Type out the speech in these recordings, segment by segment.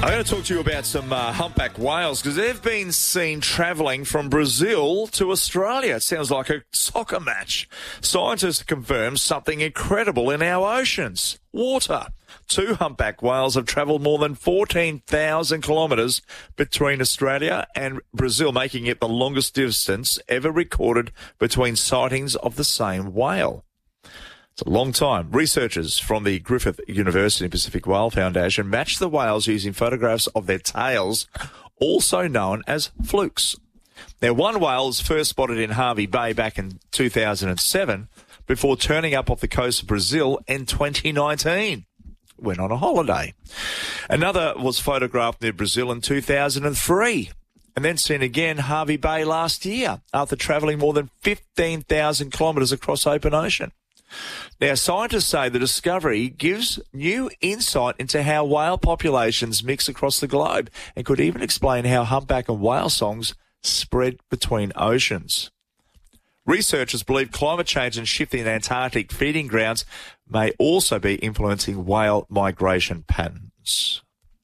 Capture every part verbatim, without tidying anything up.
I'm going to talk to you about some uh, humpback whales because they've been seen travelling from Brazil to Australia. It sounds like a soccer match. Scientists confirm something incredible in our oceans. Water. Two humpback whales have travelled more than fourteen thousand kilometres between Australia and Brazil, making it the longest distance ever recorded between sightings of the same whale. It's a long time. Researchers from the Griffith University Pacific Whale Foundation matched the whales using photographs of their tails, also known as flukes. Now, one whale was first spotted in Hervey Bay back in two thousand seven before turning up off the coast of Brazil in twenty nineteen. Went on a holiday. Another was photographed near Brazil in two thousand three and then seen again Hervey Bay last year after travelling more than fifteen thousand kilometres across open ocean. Now, scientists say the discovery gives new insight into how whale populations mix across the globe and could even explain how humpback and whale songs spread between oceans. Researchers believe climate change and shifting Antarctic feeding grounds may also be influencing whale migration patterns.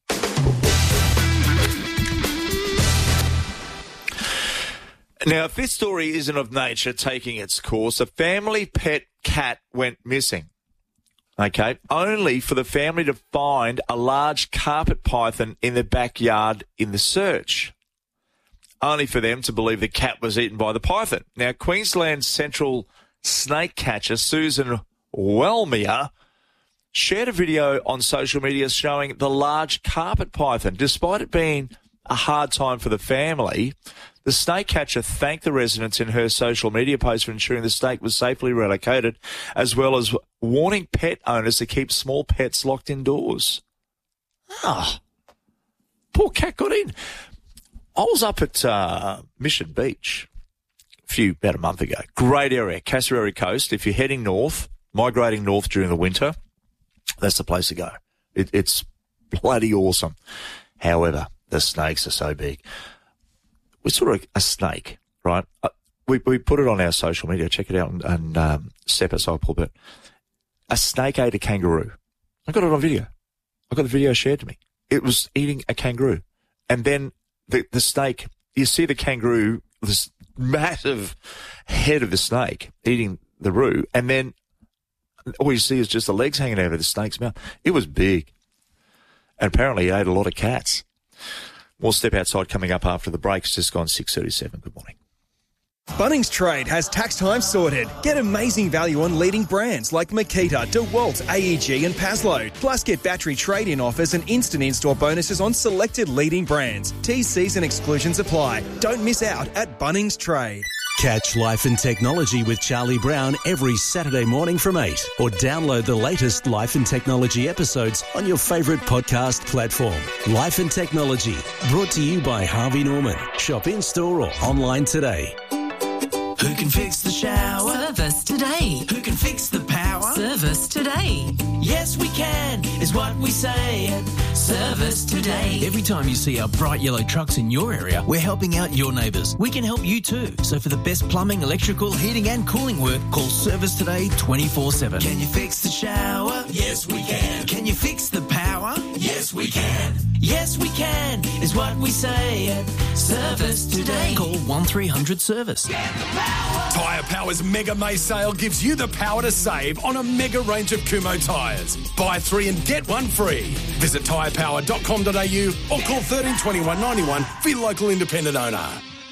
Now, if this story isn't of nature taking its course, a family pet cat went missing, okay, only for the family to find a large carpet python in the backyard in the search, only for them to believe the cat was eaten by the python. Now, Queensland's central snake catcher, Susan Wellmere, shared a video on social media showing the large carpet python. Despite it being a hard time for the family, the snake catcher thanked the residents in her social media post for ensuring the snake was safely relocated, as well as warning pet owners to keep small pets locked indoors. Ah, poor cat got in. I was up at uh, Mission Beach a few, about a month ago. Great area, Kassereri Coast. If you're heading north, migrating north during the winter, that's the place to go. It, it's bloody awesome. However, the snakes are so big. We saw a, a snake, right? Uh, we we put it on our social media. Check it out and, and um, step aside, Paul Burt. A snake ate a kangaroo. I got it on video. I got the video shared to me. It was eating a kangaroo. And then the, the snake, you see the kangaroo, this massive head of the snake eating the roo, and then all you see is just the legs hanging over the snake's mouth. It was big. And apparently it ate a lot of cats. More Step Outside coming up after the break. It's just gone six thirty-seven. Good morning. Bunnings Trade has tax time sorted. Get amazing value on leading brands like Makita, DeWalt, A E G and Paslow. Plus get battery trade-in offers and instant in-store bonuses on selected leading brands. T's, C's and exclusions apply. Don't miss out at Bunnings Trade. Catch Life and Technology with Charlie Brown every Saturday morning from eight, or download the latest Life and Technology episodes on your favourite podcast platform. Life and Technology, brought to you by Harvey Norman. Shop in-store or online today. Who can fix the shower? Service today. Who can fix the power? Service today. Yes, we can, is what we say at Service Today. Every time you see our bright yellow trucks in your area, we're helping out your neighbours. We can help you too. So for the best plumbing, electrical, heating and cooling work, call Service Today twenty-four seven. Can you fix the shower? Yes, we can. Can you fix the power? Yes, we can. Yes, we can, is what we say at Service Today. Call one three hundred service. Get the power. Tyre Power's Mega May sale gives you the power to save on a mega range of Kumho tyres. Buy three and get one free. Visit tyre power dot com dot a u or call one three two one, nine one for your local independent owner.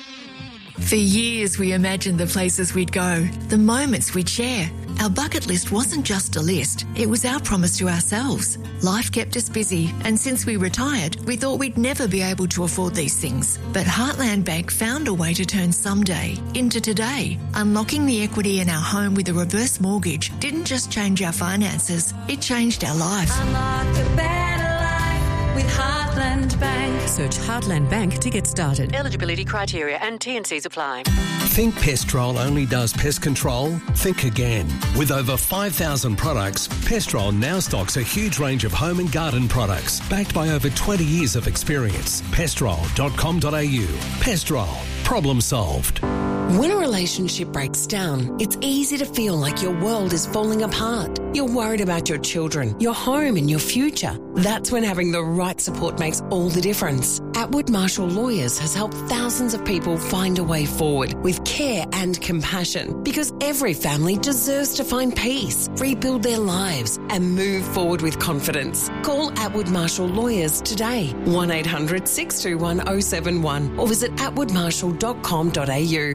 For years, we imagined the places we'd go, the moments we'd share. Our bucket list wasn't just a list, it was our promise to ourselves. Life kept us busy, and since we retired, we thought we'd never be able to afford these things. But Heartland Bank found a way to turn someday into today. Unlocking the equity in our home with a reverse mortgage didn't just change our finances, it changed our life. Unlock a better life with Heartland Bank. Search Heartland Bank to get started. Eligibility criteria and T and C's apply. Think Pestrol only does pest control? Think again. With over five thousand products, Pestrol now stocks a huge range of home and garden products, backed by over twenty years of experience. pestrol dot com dot a u. Pestrol. Problem solved. When a relationship breaks down, it's easy to feel like your world is falling apart. You're worried about your children, your home and your future. That's when having the right support makes all the difference. Atwood Marshall Lawyers has helped thousands of people find a way forward with care and compassion, because every family deserves to find peace, rebuild their lives and move forward with confidence. Call Atwood Marshall Lawyers today, one eight hundred six two one oh seven one, or visit atwood marshall dot com dot a u.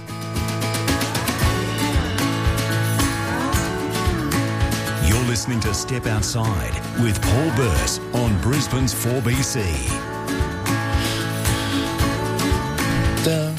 You're listening to Step Outside with Paul Burse on Brisbane's four B C. Dum,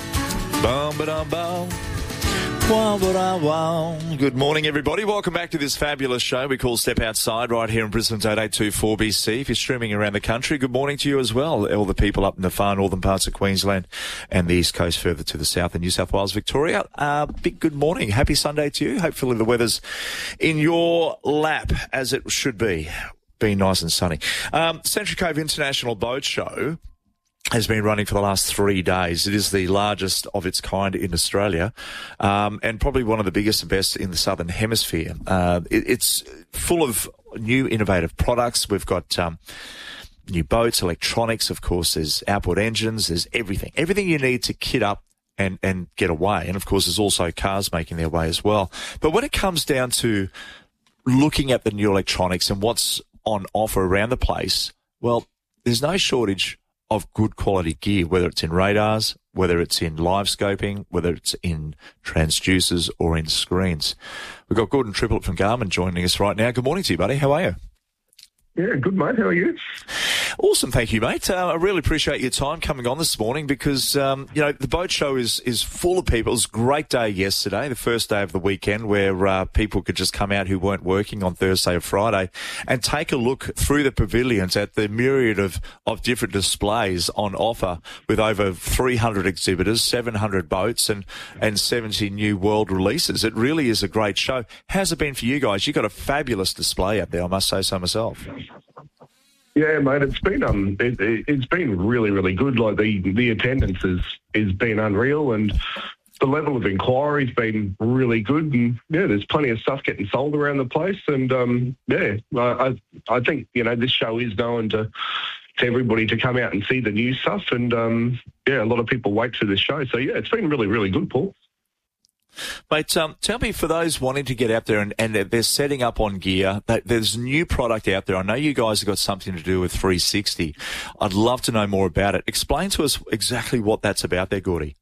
bum, ba-dum, bum. Wow, wow, wow. Good morning, everybody. Welcome back to this fabulous show we call Step Outside right here in Brisbane's eight eight two four B C. If you're streaming around the country, good morning to you as well. All the people up in the far northern parts of Queensland and the east coast further to the south in New South Wales, Victoria. Uh, big good morning. Happy Sunday to you. Hopefully the weather's in your lap as it should be. Being nice and sunny. Um, Century Cove International Boat Show has been running for the last three days. It is the largest of its kind in Australia, um, and probably one of the biggest and best in the Southern Hemisphere. Uh, it, it's full of new innovative products. We've got um, new boats, electronics, of course, there's outboard engines, there's everything. Everything you need to kit up and, and get away. And, of course, there's also cars making their way as well. But when it comes down to looking at the new electronics and what's on offer around the place, well, there's no shortage of good quality gear, whether it's in radars, whether it's in live scoping, whether it's in transducers or in screens. We've got Gordon Triplett from Garmin joining us right now. Good morning to you, buddy. How are you? Yeah, good, mate. How are you? Awesome, thank you, mate. Uh, I really appreciate your time coming on this morning because, um, you know, the boat show is, is full of people. It was a great day yesterday, the first day of the weekend, where uh, people could just come out who weren't working on Thursday or Friday and take a look through the pavilions at the myriad of, of different displays on offer with over three hundred exhibitors, seven hundred boats and, and seventy new world releases. It really is a great show. How's it been for you guys? You've got a fabulous display up there, I must say so myself. Yeah, mate, it's been um, it, it, it's been really, really good. Like the the attendance is is been unreal, and the level of inquiry's been really good. And yeah, there's plenty of stuff getting sold around the place. And um, yeah, I I think you know this show is going to to everybody to come out and see the new stuff. And um, yeah, a lot of people wait for this show. So yeah, it's been really, really good, Paul. Mate, um, tell me, for those wanting to get out there and, and they're setting up on gear, that there's new product out there. I know you guys have got something to do with three sixty. I'd love to know more about it. Explain to us exactly what that's about there, Gordy.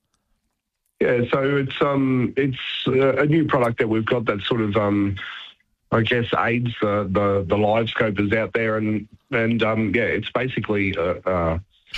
Yeah, so it's um it's a new product that we've got that sort of um I guess aids the the, the live scopers out there, and and um yeah, it's basically uh, uh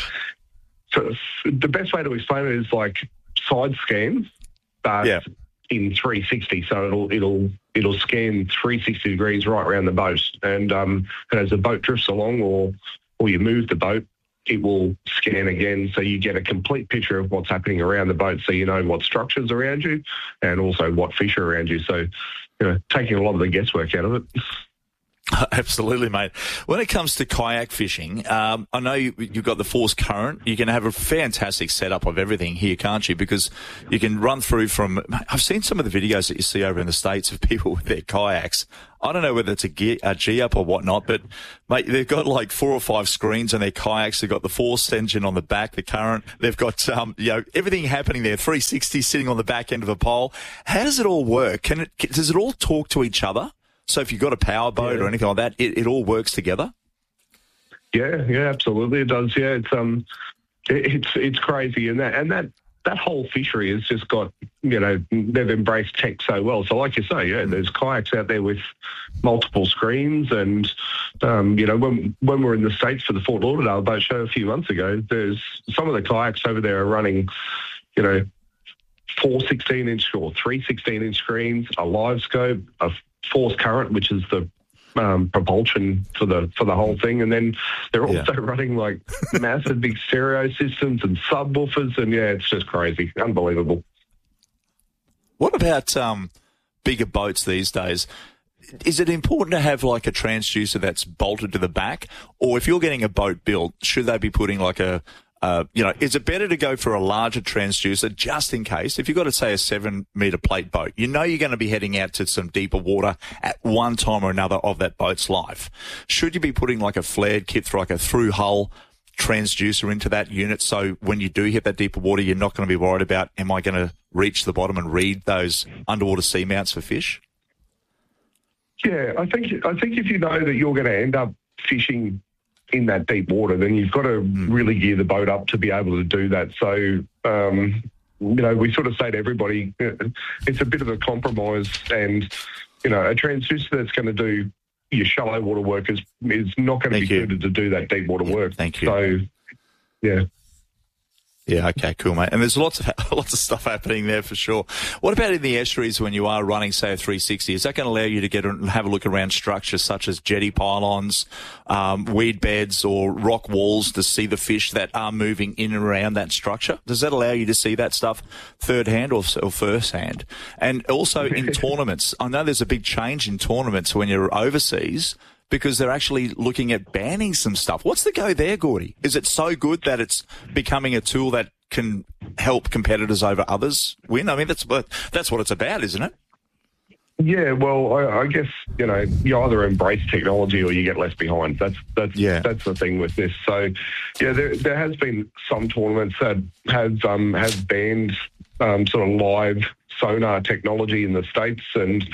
so the best way to explain it is like side scans. But yeah. in three sixty, so it'll it'll it'll scan three sixty degrees right around the boat, and um, and as the boat drifts along, or or you move the boat, it will scan again, so you get a complete picture of what's happening around the boat, so you know what structures around you, and also what fish are around you. So, you know, taking a lot of the guesswork out of it. Absolutely, mate. When it comes to kayak fishing, um, I know you, you've got the Force Current. You can have a fantastic setup of everything here, can't you? Because you can run through from... I've seen some of the videos that you see over in the States of people with their kayaks. I don't know whether it's a, gear, a G-up or whatnot, but, mate, they've got like four or five screens on their kayaks. They've got the Force engine on the back, the Current. They've got, um, you know, everything happening there, three sixty sitting on the back end of a pole. How does it all work? Can it, does it all talk to each other? So if you've got a power boat yeah. or anything like that, it, it all works together? Yeah, yeah, absolutely it does. Yeah, it's um, it, it's it's crazy, and that and that that whole fishery has just got, you know, they've embraced tech so well. So like you say, yeah, there's kayaks out there with multiple screens, and um, you know, when when we were in the States for the Fort Lauderdale boat show a few months ago, there's some of the kayaks over there are running, you know, four sixteen-inch or three sixteen-inch screens, a live scope, a Force Current, which is the um, propulsion for the for the whole thing, and then they're also yeah. running like massive big stereo systems and subwoofers, and yeah, it's just crazy, unbelievable. What about um, bigger boats these days? Is it important to have like a transducer that's bolted to the back, or if you're getting a boat built, should they be putting like a Uh, you know, is it better to go for a larger transducer just in case? If you've got to say a seven metre plate boat, you know you're going to be heading out to some deeper water at one time or another of that boat's life. Should you be putting like a flared kit through like a through hull transducer into that unit so when you do hit that deeper water, you're not going to be worried about, am I going to reach the bottom and read those underwater seamounts for fish? Yeah, I think I think if you know that you're going to end up fishing in that deep water, then you've got to really gear the boat up to be able to do that. So, um, you know, we sort of say to everybody, it's a bit of a compromise, and, you know, a transducer that's going to do your shallow water work is, is not going to be suited to do that deep water yeah, work. Thank you. So, yeah. Yeah, okay, cool, mate. And there's lots of lots of stuff happening there for sure. What about in the estuaries when you are running, say, a three sixty? Is that going to allow you to get and have a look around structures such as jetty pylons, um, weed beds, or rock walls to see the fish that are moving in and around that structure? Does that allow you to see that stuff third hand or, or first hand? And also in tournaments, I know there's a big change in tournaments when you're overseas, because they're actually looking at banning some stuff. What's the go there, Gordy? Is it so good that it's becoming a tool that can help competitors over others win? I mean, that's what, that's what it's about, isn't it? Yeah, well, I, I guess, you know, you either embrace technology or you get left behind. That's that's yeah. that's the thing with this. So, yeah, there there has been some tournaments that have um, have banned um, sort of live sonar technology in the States, and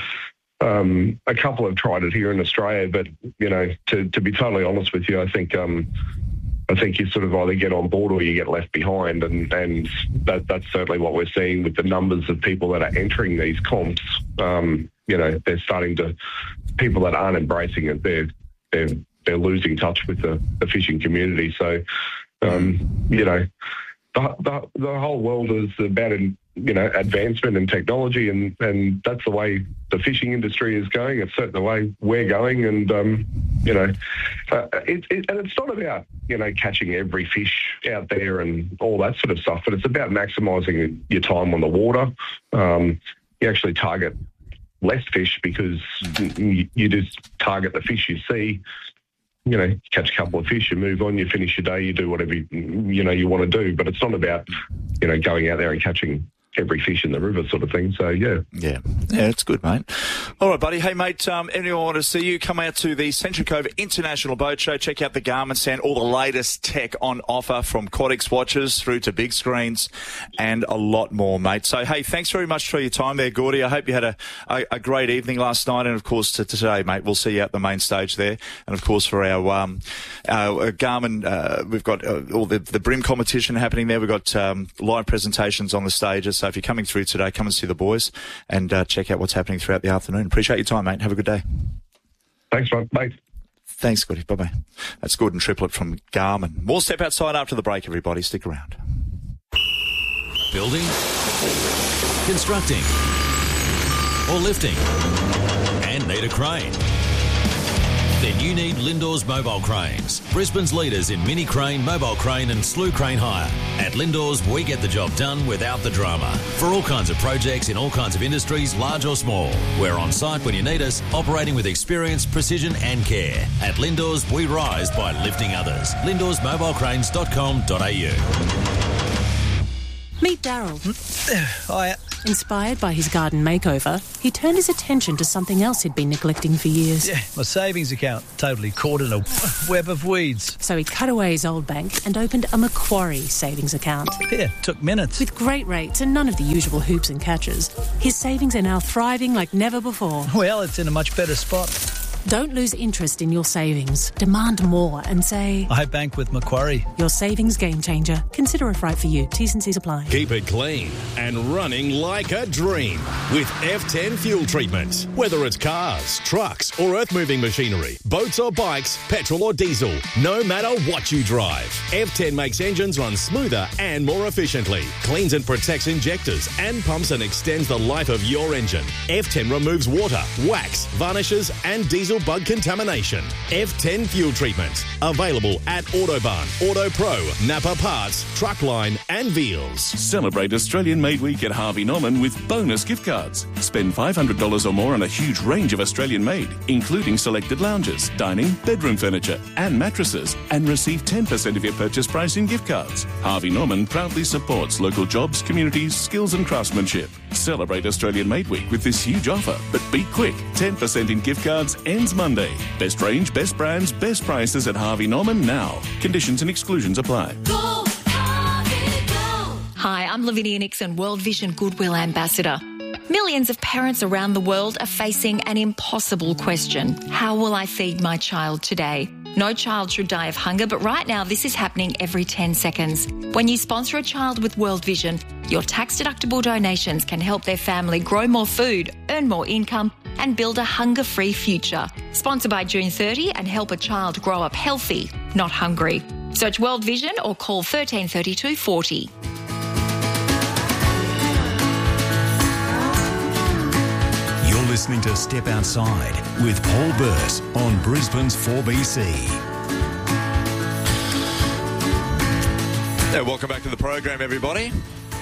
Um, a couple have tried it here in Australia, but, you know, to, to be totally honest with you, I think um, I think you sort of either get on board or you get left behind, and, and that, that's certainly what we're seeing with the numbers of people that are entering these comps. Um, you know, they're starting to, people that aren't embracing it, they're they're, they're losing touch with the, the fishing community. So, um, you know, the, the the whole world is about in, you know, advancement and technology, and, and that's the way the fishing industry is going. It's certainly the way we're going, and, um, you know, uh, it, it, and it's not about, you know, catching every fish out there and all that sort of stuff, but it's about maximising your time on the water. Um, you actually target less fish because you, you just target the fish you see. You know, catch a couple of fish, you move on, you finish your day, you do whatever you, you know, you want to do. But it's not about, you know, going out there and catching every fish in the river sort of thing. So, yeah. Yeah. Yeah, it's good, mate. All right, buddy. Hey, mate, um, anyone want to see you, come out to the Century Cove International Boat Show. Check out the Garmin stand, all the latest tech on offer, from Quadix watches through to big screens and a lot more, mate. So, hey, thanks very much for your time there, Gordy. I hope you had a, a, a great evening last night, and, of course, to, to today, mate. We'll see you at the main stage there. And, of course, for our, um, our Garmin, uh, we've got uh, all the, the Brim competition happening there. We've got um, live presentations on the stages. So if you're coming through today, come and see the boys and uh, check out what's happening throughout the afternoon. Appreciate your time, mate. Have a good day. Thanks, mate. Bye. Thanks, Gordy. Bye-bye. That's Gordon Triplett from Garmin. We'll step outside after the break, everybody. Stick around. Building, constructing, or lifting, and need a crane? Then you need Lindor's Mobile Cranes, Brisbane's leaders in mini crane, mobile crane and slew crane hire. At Lindor's, we get the job done without the drama. For all kinds of projects in all kinds of industries, large or small. We're on site when you need us, operating with experience, precision and care. At Lindor's, we rise by lifting others. lindors mobile cranes dot com dot a u. Meet Daryl. Hiya. Inspired by his garden makeover, he turned his attention to something else he'd been neglecting for years. Yeah, my savings account, totally caught in a web of weeds. So he cut away his old bank and opened a Macquarie savings account. Yeah, took minutes. With great rates and none of the usual hoops and catches, his savings are now thriving like never before. Well, it's in a much better spot. Don't lose interest in your savings. Demand more and say, I bank with Macquarie. Your savings game changer. Consider if right for you. T's and C's apply. Keep it clean and running like a dream with F ten fuel treatment. Whether it's cars, trucks or earth-moving machinery, boats or bikes, petrol or diesel, no matter what you drive, F ten makes engines run smoother and more efficiently, cleans and protects injectors and pumps and extends the life of your engine. F ten removes water, wax, varnishes and diesel diesel bug contamination. F ten fuel treatment. Available at Autobarn, Auto Pro, Napa Parts, Truckline and Veals. Celebrate Australian Made Week at Harvey Norman with bonus gift cards. Spend five hundred dollars or more on a huge range of Australian made, including selected lounges, dining, bedroom furniture and mattresses, and receive ten percent of your purchase price in gift cards. Harvey Norman proudly supports local jobs, communities, skills and craftsmanship. Celebrate Australian Made Week with this huge offer, but be quick. ten percent in gift cards ends Monday. Best range, best brands, best prices at Harvey Norman now. Conditions and exclusions apply. Go, Harvey, go. Hi, I'm Lavinia Nixon, World Vision Goodwill Ambassador. Millions of parents around the world are facing an impossible question. How will I feed my child today? No child should die of hunger, but right now this is happening every ten seconds. When you sponsor a child with World Vision, your tax-deductible donations can help their family grow more food, earn more income, and build a hunger-free future. Sponsor by June thirtieth and help a child grow up healthy, not hungry. Search World Vision or call thirteen thirty-two forty. You're listening to Step Outside with Paul Burse on Brisbane's four B C. Yeah, welcome back to the program, everybody.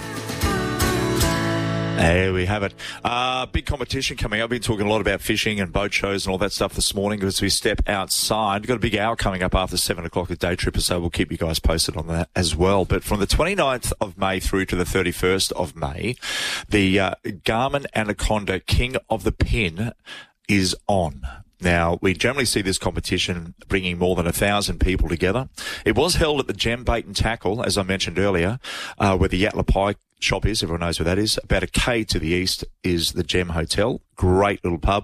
There we have it. Uh, big competition coming up. I've been talking a lot about fishing and boat shows and all that stuff this morning as we step outside. We've got a big hour coming up after seven o'clock with Day Tripper, so we'll keep you guys posted on that as well. But from the twenty-ninth of May through to the thirty-first of May, the uh, Garmin Anaconda King of the Pin is on. Now, we generally see this competition bringing more than a thousand people together. It was held at the Gem Bait and Tackle, as I mentioned earlier, uh, where the Yatala Pie shop is. Everyone knows where that is. About a K to the east is the Gem Hotel. Great little pub.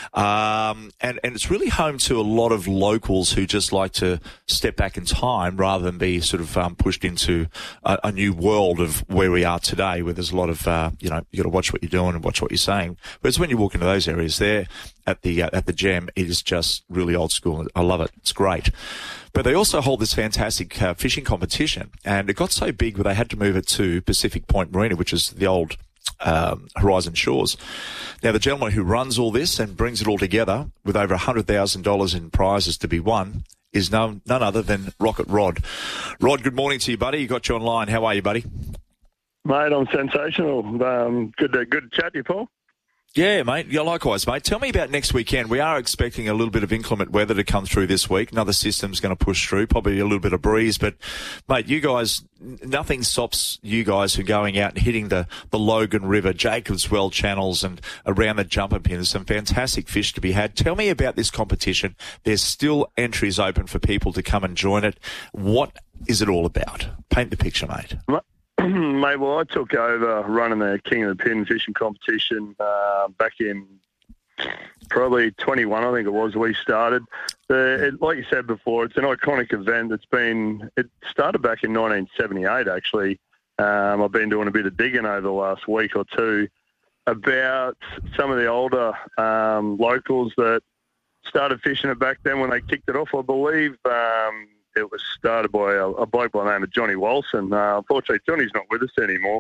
Um, and, and it's really home to a lot of locals who just like to step back in time rather than be sort of um, pushed into a, a new world of where we are today, where there's a lot of, uh, you know, you got to watch what you're doing and watch what you're saying. Whereas when you walk into those areas there at the, uh, at the Gem, it is just really old school. I love it. It's great. But they also hold this fantastic uh, fishing competition, and it got so big where they had to move it to Pacific Point Marina, which is the old um, Horizon Shores. Now, the gentleman who runs all this and brings it all together with over one hundred thousand dollars in prizes to be won is none, none other than Rocket Rod. Rod, good morning to you, buddy. You got you online. How are you, buddy? Mate, I'm sensational. Um, good to, good to chat to you, Paul. Yeah, mate. Yeah, likewise, mate. Tell me about next weekend. We are expecting a little bit of inclement weather to come through this week. Another system's going to push through, probably a little bit of breeze. But, mate, you guys, nothing stops you guys from going out and hitting the, the Logan River, Jacobs Well channels and around the jumper pin. There's some fantastic fish to be had. Tell me about this competition. There's still entries open for people to come and join it. What is it all about? Paint the picture, mate. Mate, well, I took over running the King of the Pin fishing competition uh, back in probably twenty-one, I think it was, we started. The, it, like you said before, it's an iconic event that's been, it started back in nineteen seventy-eight, actually. Um, I've been doing a bit of digging over the last week or two about some of the older um, locals that started fishing it back then when they kicked it off, I believe. Um, It was started by a, a bloke by the name of Johnny Wilson. Uh, unfortunately, Johnny's not with us anymore.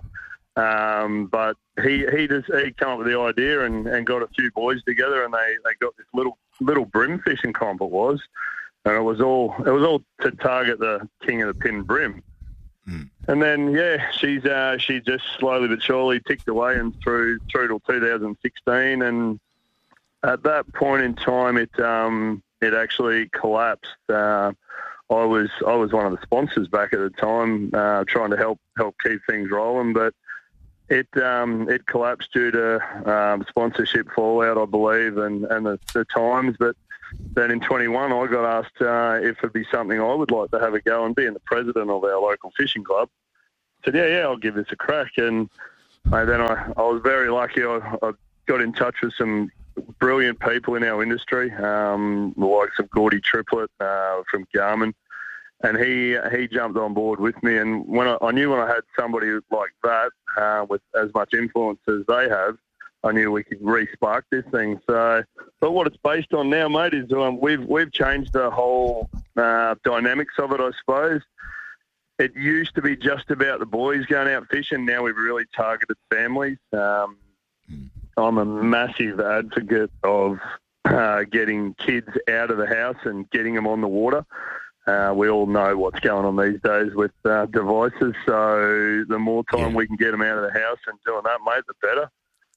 Um, but he he just he came up with the idea and, and got a few boys together, and they, they got this little little brim fishing comp. It was, and it was all it was all to target the King of the Pin brim. Mm. And then yeah, she's uh, she just slowly but surely ticked away and through through till two thousand sixteen, and at that point in time, it um, it actually collapsed. Uh, I was I was one of the sponsors back at the time, uh, trying to help help keep things rolling, but it um, it collapsed due to um, sponsorship fallout, I believe, and, and the, the times. But then in twenty-one, I got asked uh, if it'd be something I would like to have a go and being the president of our local fishing club. I said, yeah, yeah, I'll give this a crack. And uh, then I, I was very lucky. I, I got in touch with some brilliant people in our industry, um, the likes of Gordy Triplett uh, from Garmin, and he he jumped on board with me. And when I, I knew when I had somebody like that uh, with as much influence as they have, I knew we could re-spark this thing. So, but what it's based on now, mate, is um, we've we've changed the whole uh, dynamics of it, I suppose. It used to be just about the boys going out fishing. Now we've really targeted families. Um, I'm a massive advocate of uh, getting kids out of the house and getting them on the water. Uh, we all know what's going on these days with uh, devices, so the more time yeah. we can get them out of the house and doing that, mate, the better.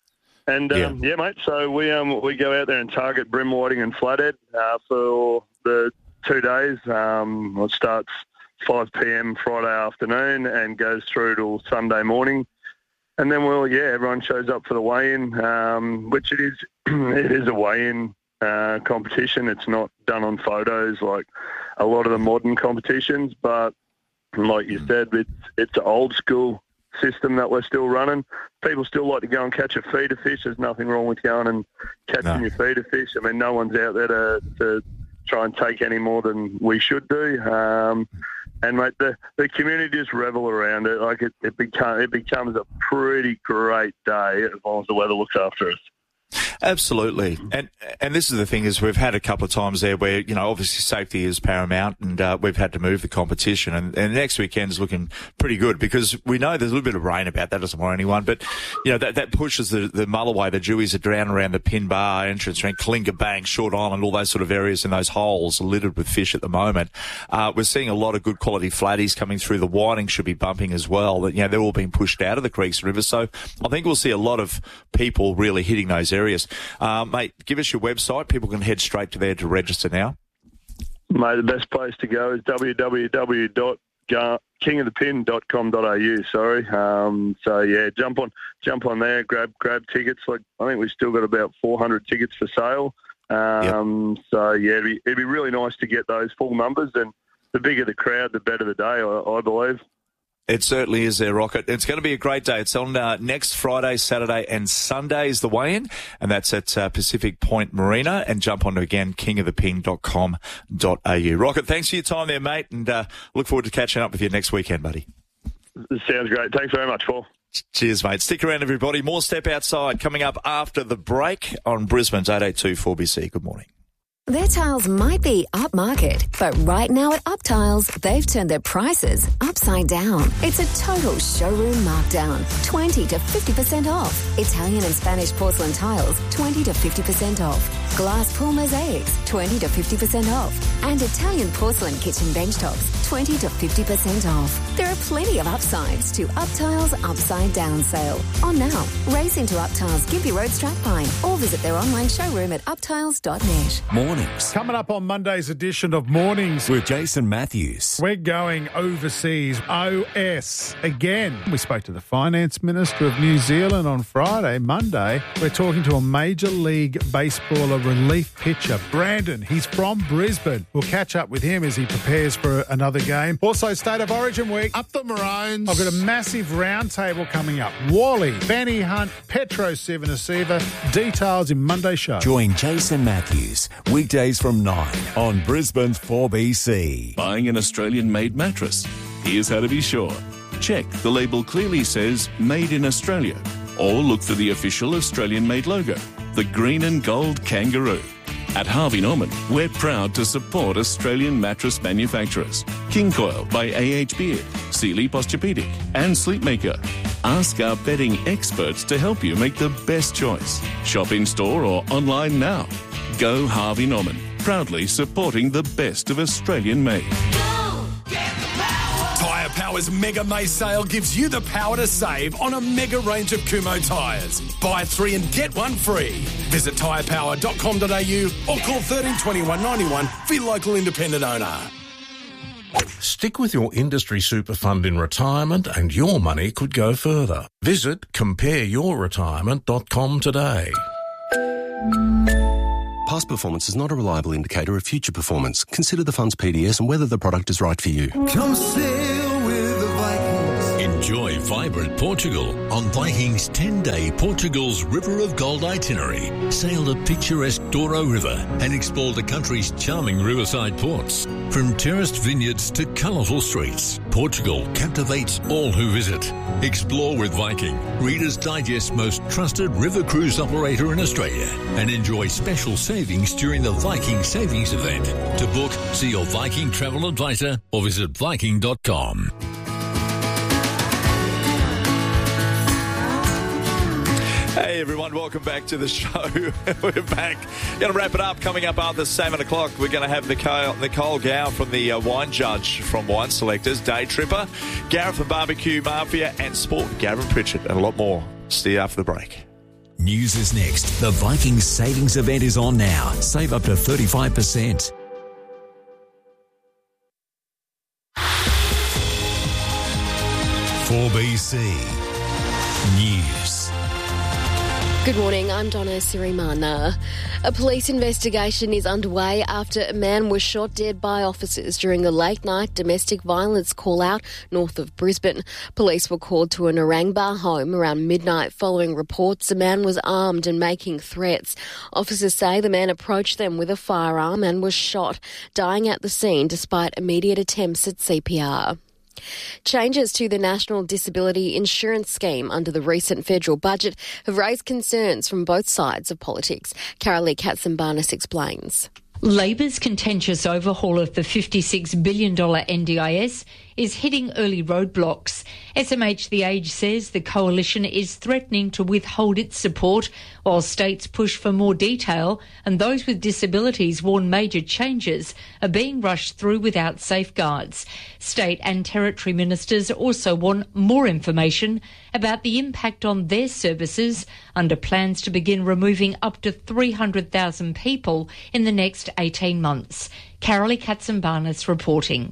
And, um, yeah. yeah, mate, so we um, we go out there and target Bream Whiting and Flathead uh, for the two days. Um, it starts five p.m. Friday afternoon and goes through till Sunday morning. And then, we'll, yeah, everyone shows up for the weigh-in, um, which it is it is a weigh-in uh, competition. It's not done on photos like a lot of the modern competitions, but like you said, it's, it's an old-school system that we're still running. People still like to go and catch a feeder fish. There's nothing wrong with going and catching no. your feeder fish. I mean, no one's out there to, to try and take any more than we should do. Um, and mate, the, the community just revel around it. Like it, it, become, it becomes a pretty great day as long as the weather looks after us. Absolutely. And and this is the thing is we've had a couple of times there where, you know, obviously safety is paramount and uh, we've had to move the competition and, and next weekend's looking pretty good because we know there's a little bit of rain about that. Doesn't worry anyone. But, you know, that, that pushes the, the mull away. The Jewies are down around the Pin Bar entrance around Kalinga Bank, Short Island, all those sort of areas in those holes are littered with fish at the moment. Uh, we're seeing a lot of good quality flatties coming through. The whiting should be bumping as well. That, you know, they're all being pushed out of the creeks and rivers. So I think we'll see a lot of people really hitting those areas. Um, mate, give us your website. People can head straight to there to register now. Mate, the best place to go is w w w dot king of the pin dot com dot a u. Sorry. Um, so yeah, jump on, jump on there. Grab, grab tickets. Like I think we've still got about four hundred tickets for sale. Um, yep. So yeah, it'd be, it'd be really nice to get those full numbers. And the bigger the crowd, the better the day. I, I believe. It certainly is there, Rocket. It's going to be a great day. It's on uh, next Friday, Saturday and Sunday is the weigh-in, and that's at uh, Pacific Point Marina. And jump on to, again, king of the pin dot com dot a u. Rocket, thanks for your time there, mate, and uh, look forward to catching up with you next weekend, buddy. Sounds great. Thanks very much, Paul. Cheers, mate. Stick around, everybody. More Step Outside coming up after the break on Brisbane's eight eight two four B C. Good morning. Their tiles might be upmarket, but right now at Up Tiles, they've turned their prices upside down. It's a total showroom markdown, twenty to fifty percent off. Italian and Spanish porcelain tiles, twenty to fifty percent off. Glass pool mosaics, twenty to fifty percent off. And Italian porcelain kitchen bench tops, twenty to fifty percent off. There are plenty of upsides to Up Tiles Upside Down sale. On now, race into Up Tiles Gympie Road, Strathpine, or visit their online showroom at up tiles dot net. Mornings. Coming up on Monday's edition of Mornings with Jason Matthews. We're going overseas. O S again. We spoke to the Finance Minister of New Zealand on Friday. Monday, we're talking to a Major League Baseballer relief pitcher, Brandon. He's from Brisbane. We'll catch up with him as he prepares for another game. Also, State of Origin Week. Up the Maroons. I've got a massive roundtable coming up. Wally, Benny Hunt, Petro Civoniceva. Details in Monday's show. Join Jason Matthews weekdays from nine on Brisbane's four B C. Buying an Australian-made mattress? Here's how to be sure. Check the label clearly says Made in Australia, or look for the official Australian-made logo, the green and gold kangaroo. At Harvey Norman, we're proud to support Australian mattress manufacturers. King Coil by A H Beard, Sealy Posturepedic and Sleepmaker. Ask our bedding experts to help you make the best choice. Shop in-store or online now. Go Harvey Norman, proudly supporting the best of Australian-made. Tyre Power's Mega May sale gives you the power to save on a mega range of Kumho tyres. Buy three and get one free. Visit tyre power dot com dot a u or call thirteen twenty-one ninety-one for your local independent owner. Stick with your industry super fund in retirement and your money could go further. Visit compare your retirement dot com today. Past performance is not a reliable indicator of future performance. Consider the fund's P D S and whether the product is right for you. Come sail with the Vikings. Enjoy vibrant Portugal on Vikings ten-day Portugal's River of Gold itinerary. Sail the picturesque Douro River and explore the country's charming riverside ports. From terraced vineyards to colourful streets, Portugal captivates all who visit. Explore with Viking, Reader's Digest's most trusted river cruise operator in Australia, and enjoy special savings during the Viking Savings event. To book, see your Viking travel advisor or visit viking dot com. Hey everyone, welcome back to the show. We're back. Going to wrap it up. Coming up after seven o'clock, we're going to have Nicole, Nicole Gow from the uh, Wine Judge from Wine Selectors, Day Tripper, Gareth from Barbecue Mafia, and Sport, Gavin Pritchard, and a lot more. See you after the break. News is next. The Vikings savings event is on now. Save up to thirty-five percent. four B C News. Good morning, I'm Donna Sirimana. A police investigation is underway after a man was shot dead by officers during a late-night domestic violence call-out north of Brisbane. Police were called to a Narangba home around midnight following reports a man was armed and making threats. Officers say the man approached them with a firearm and was shot, dying at the scene despite immediate attempts at C P R. Changes to the National Disability Insurance Scheme under the recent federal budget have raised concerns from both sides of politics. Carolee Katsimbarnis explains. Labor's contentious overhaul of the fifty-six billion dollars N D I S is hitting early roadblocks. S M H The Age says the coalition is threatening to withhold its support while states push for more detail, and those with disabilities warn major changes are being rushed through without safeguards. State and territory ministers also want more information about the impact on their services under plans to begin removing up to three hundred thousand people in the next eighteen months. Carolee Katsimbarnis reporting.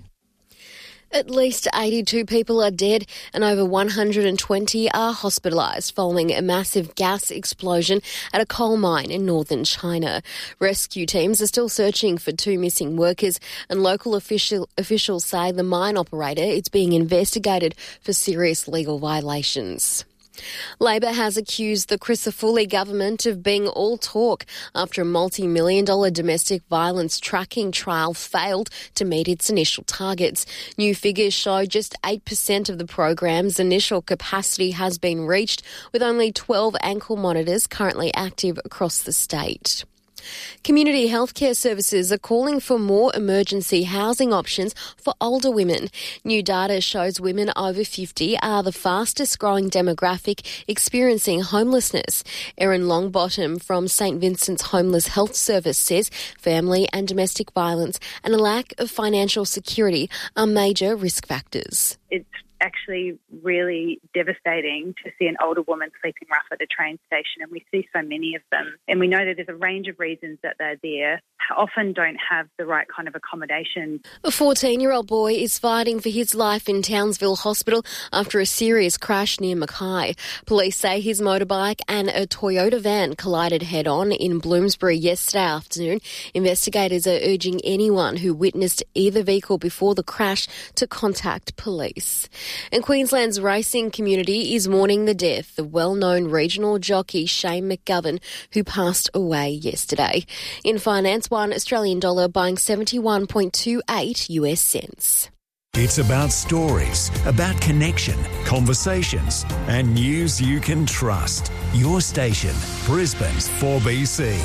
At least eighty-two people are dead and over one hundred twenty are hospitalised following a massive gas explosion at a coal mine in northern China. Rescue teams are still searching for two missing workers, and local official, officials say the mine operator is being investigated for serious legal violations. Labor has accused the Crisafulli government of being all talk after a multi-million dollar domestic violence tracking trial failed to meet its initial targets. New figures show just eight percent of the program's initial capacity has been reached, with only twelve ankle monitors currently active across the state. Community healthcare services are calling for more emergency housing options for older women. New data shows women over fifty are the fastest growing demographic experiencing homelessness. Erin Longbottom from St Vincent's Homeless Health Service says family and domestic violence and a lack of financial security are major risk factors. It's actually really devastating to see an older woman sleeping rough at a train station, and we see so many of them. And we know that there's a range of reasons that they're there, often don't have the right kind of accommodation. A fourteen-year-old boy is fighting for his life in Townsville Hospital after a serious crash near Mackay. Police say his motorbike and a Toyota van collided head-on in Bloomsbury yesterday afternoon. Investigators are urging anyone who witnessed either vehicle before the crash to contact police. And Queensland's racing community is mourning the death of well-known regional jockey Shane McGovern, who passed away yesterday. In finance, one Australian dollar buying seventy-one point two eight US cents. It's about stories, about connection, conversations, and news you can trust. Your station, Brisbane's four B C.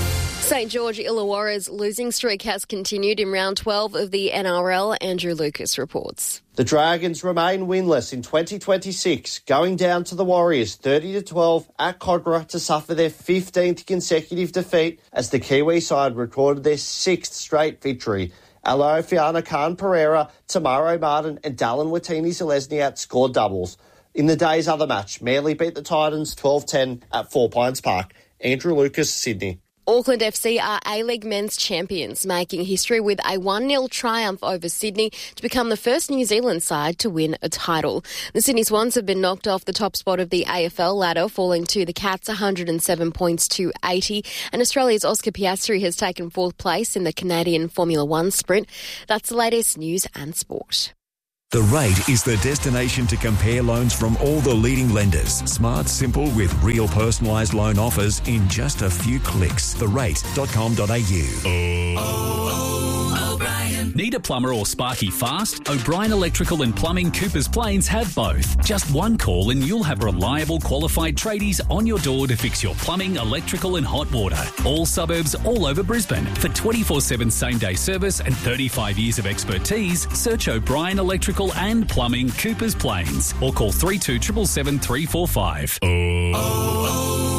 St George Illawarra's losing streak has continued in round twelve of the N R L. Andrew Lucas reports. The Dragons remain winless in twenty twenty-six, going down to the Warriors thirty to twelve at Cogra to suffer their fifteenth consecutive defeat as the Kiwi side recorded their sixth straight victory. Aloe Fiona Khan-Pereira, Tamaro Martin and Dallin Watini-Zelezniak scored doubles. In the day's other match, Manly beat the Titans twelve ten at Four Pines Park. Andrew Lucas, Sydney. Auckland F C are A-League men's champions, making history with a one nil triumph over Sydney to become the first New Zealand side to win a title. The Sydney Swans have been knocked off the top spot of the A F L ladder, falling to the Cats one hundred seven points to eighty, and Australia's Oscar Piastri has taken fourth place in the Canadian Formula One sprint. That's the latest news and sport. The Rate is the destination to compare loans from all the leading lenders. Smart, simple, with real personalised loan offers in just a few clicks. the rate dot com dot a u. Oh, O'Brien. Need a plumber or sparky fast? O'Brien Electrical and Plumbing Coopers Plains have both. Just one call and you'll have reliable, qualified tradies on your door to fix your plumbing, electrical and hot water. All suburbs, all over Brisbane. For twenty-four seven same-day service and thirty-five years of expertise, search O'Brien Electrical and Plumbing Coopers Plains or call three two seven seven three four five. Oh, oh, oh.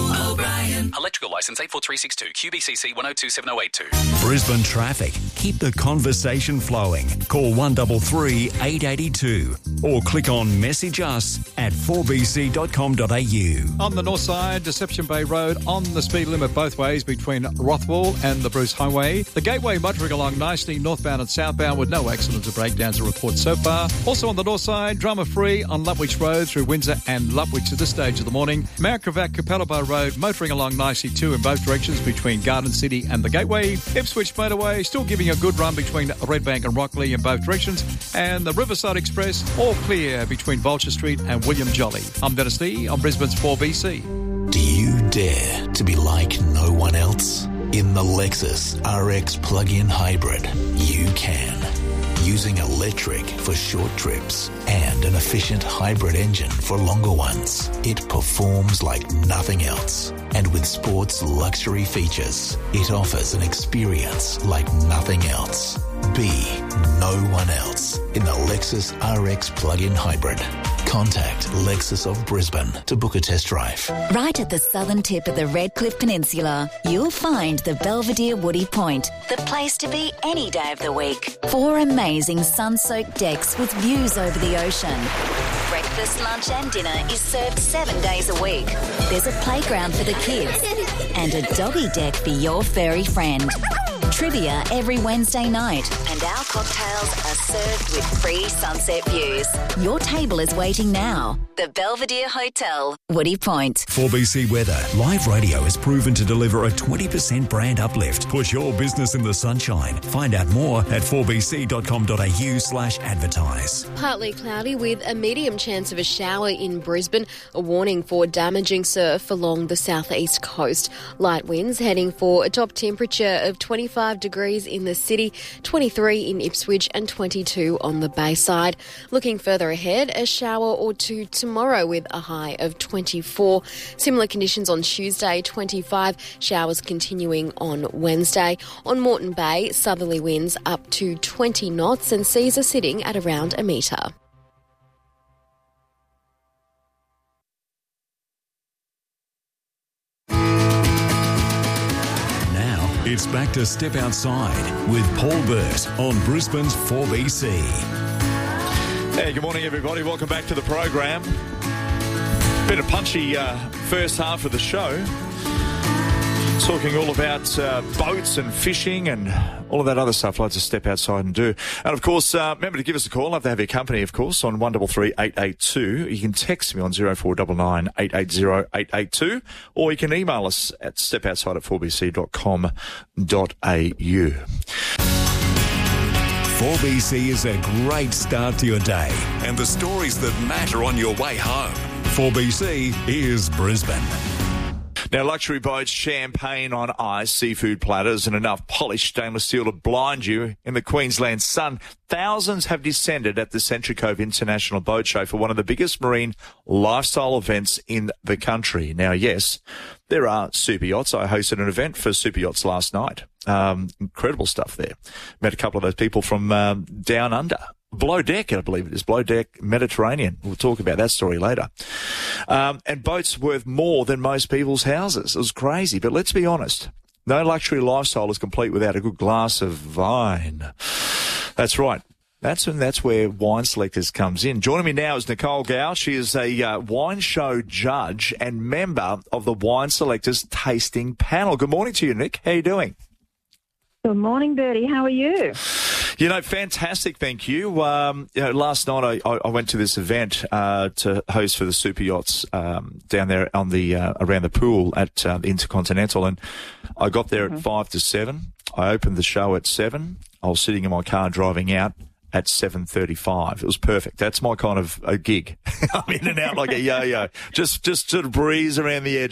licence eight four three six two, Q B C C one oh two seven oh eight two. Brisbane traffic. Keep the conversation flowing. Call one three three, eight eight two or click on message us at four b c dot com dot a u. On the north side, Deception Bay Road on the speed limit both ways between Rothwell and the Bruce Highway. The Gateway motoring along nicely northbound and southbound with no accidents or breakdowns to report so far. Also on the north side, drama free on Lutwich Road through Windsor and Lutwich at this stage of the morning. Mount Gravatt Capalaba Road motoring along nicely too in both directions between Garden City and the Gateway. Ipswich Motorway still giving a good run between Redbank and Rockley in both directions. And the Riverside Express all clear between Vulture Street and William Jolly. I'm Dennis Lee on Brisbane's four B C. Do you dare to be like no one else? In the Lexus R X plug-in hybrid, you can. Using electric for short trips and an efficient hybrid engine for longer ones, it performs like nothing else. And with sports luxury features, it offers an experience like nothing else. Be no one else in the Lexus R X plug-in hybrid. Contact Lexus of Brisbane to book a test drive. Right at the southern tip of the Redcliffe Peninsula, you'll find the Belvedere Woody Point, the place to be any day of the week. Four amazing sun-soaked decks with views over the ocean. Breakfast, lunch and dinner is served seven days a week. There's a playground for the kids and a doggy deck for your furry friend. Trivia every Wednesday night, and our cocktails are served with free sunset views. Your table is waiting now. The Belvedere Hotel, Woody Point. four B C Weather. Live radio has proven to deliver a twenty percent brand uplift. Put your business in the sunshine. Find out more at four b c dot com dot a u slash advertise. Partly cloudy with a medium chance of a shower in Brisbane. A warning for damaging surf along the southeast coast. Light winds heading for a top temperature of twenty-five degrees in the city, twenty-three in Ipswich and twenty-two on the Bayside. Looking further ahead, a shower or two tomorrow with a high of twenty-four. Similar conditions on Tuesday, twenty-five. Showers continuing on Wednesday. On Moreton Bay, southerly winds up to twenty knots and seas are sitting at around a metre. It's back to Step Outside with Paul Burt on Brisbane's four B C. Hey, good morning, everybody. Welcome back to the program. Been a punchy uh, first half of the show. Talking all about uh, boats and fishing and all of that other stuff. Loads to step outside and do. And, of course, uh, remember to give us a call. Love to have your company, of course, on one three three, eight eight two. You can text me on zero four nine nine, eight eight zero, eight eight two, or you can email us at stepoutside at four b c dot com dot a u. four B C is a great start to your day and the stories that matter on your way home. four B C is Brisbane. Now, luxury boats, champagne on ice, seafood platters and enough polished stainless steel to blind you in the Queensland sun. Thousands have descended at the Century Cove International Boat Show for one of the biggest marine lifestyle events in the country. Now, yes, there are super yachts. I hosted an event for super yachts last night. Um, incredible stuff there. Met a couple of those people from um, down under. Below Deck, I believe it is. Below Deck Mediterranean. We'll talk about that story later. Um, and boats worth more than most people's houses. It was crazy. But let's be honest. No luxury lifestyle is complete without a good glass of wine. That's right. That's and that's where Wine Selectors comes in. Joining me now is Nicole Gow. She is a uh, wine show judge and member of the Wine Selectors tasting panel. Good morning to you, Nick. How are you doing? Good morning, Bertie. How are you? You know, fantastic, thank you. Um, you know, last night I, I went to this event uh, to host for the super yachts um, down there on the uh, around the pool at uh, the Intercontinental, and I got there mm-hmm. at five to seven. I opened the show at seven. I was sitting in my car driving out at seven thirty-five. It was perfect. That's my kind of a gig. I'm in and out like a yo-yo. Just, just sort of breeze around the edge.